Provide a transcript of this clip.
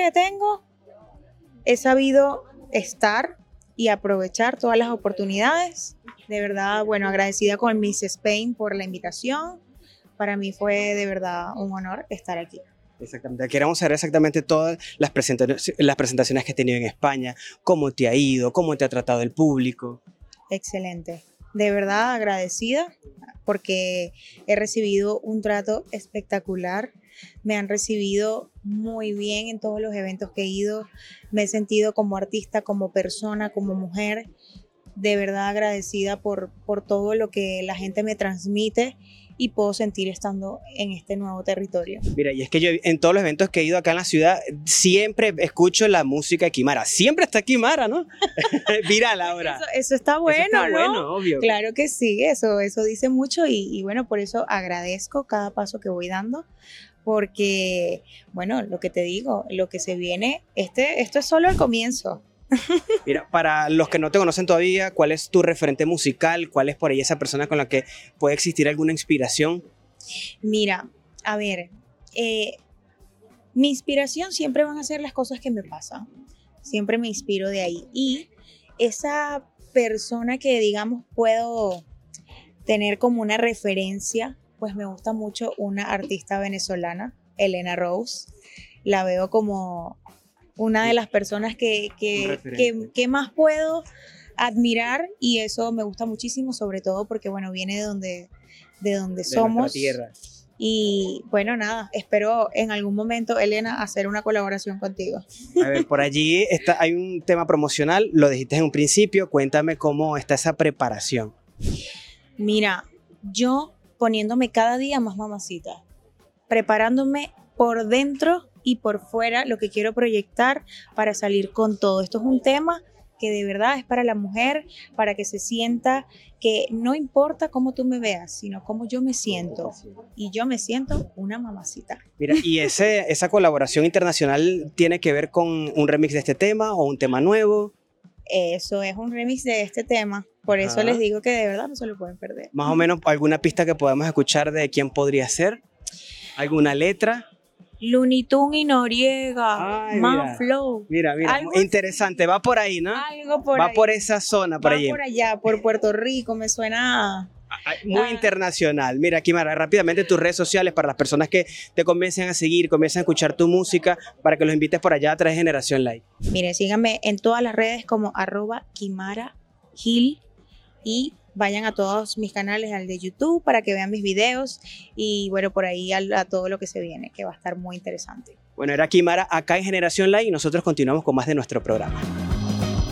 que tengo, he sabido estar y aprovechar todas las oportunidades. De verdad, bueno, agradecida con Miss Spain por la invitación. Para mí fue de verdad un honor estar aquí. Exactamente, queremos saber exactamente todas las presentaciones que has tenido en España, cómo te ha ido, cómo te ha tratado el público. Excelente. De verdad agradecida porque he recibido un trato espectacular. Me han recibido muy bien en todos los eventos que he ido. Me he sentido como artista, como persona, como mujer. De verdad agradecida por todo lo que la gente me transmite y puedo sentir estando en este nuevo territorio. Mira, y es que yo en todos los eventos que he ido acá en la ciudad siempre escucho la música de Kimara. Siempre está Kimara, ¿no? Viral ahora. Eso está bueno, eso está ¿no? bueno, obvio. Claro que sí, eso dice mucho y bueno, por eso agradezco cada paso que voy dando. Porque, bueno, lo que te digo, lo que se viene, esto es solo el comienzo. Mira, para los que no te conocen todavía, ¿cuál es tu referente musical? ¿Cuál es por ahí esa persona con la que puede existir alguna inspiración? Mira, a ver, mi inspiración siempre van a ser las cosas que me pasan. Siempre me inspiro de ahí. Y esa persona que, digamos, puedo tener como una referencia, pues me gusta mucho una artista venezolana, Elena Rose. La veo como una de las personas que más puedo admirar y eso me gusta muchísimo, sobre todo porque, bueno, viene de donde somos. Tierra. Y bueno, nada, espero en algún momento, Elena, hacer una colaboración contigo. A ver, por allí hay un tema promocional, lo dijiste en un principio, cuéntame cómo está esa preparación. Mira, yo poniéndome cada día más mamacita, preparándome por dentro y por fuera lo que quiero proyectar para salir con todo. Esto es un tema que de verdad es para la mujer, para que se sienta que no importa cómo tú me veas, sino cómo yo me siento. Y yo me siento una mamacita. Mira, ¿y esa colaboración internacional tiene que ver con un remix de este tema o un tema nuevo? Eso es un remix de este tema. Por eso les digo que de verdad no se lo pueden perder. Más o menos alguna pista que podamos escuchar de quién podría ser. ¿Alguna letra? Looney Tunes y Noriega, Flow. Mira, interesante, va por ahí, ¿no? Algo por va ahí. Por esa zona, por allí. Va por allá, por Puerto Rico, me suena. Muy internacional. Mira, Kimara, rápidamente tus redes sociales para las personas que te comiencen a seguir, comiencen a escuchar tu música, para que los invites por allá a través de Generación Live. Mire, síganme en todas las redes como @KimaraGil y vayan a todos mis canales, al de YouTube, para que vean mis videos y bueno, por ahí a todo lo que se viene, que va a estar muy interesante. Bueno, era Kimara acá en Generación Live y nosotros continuamos con más de nuestro programa.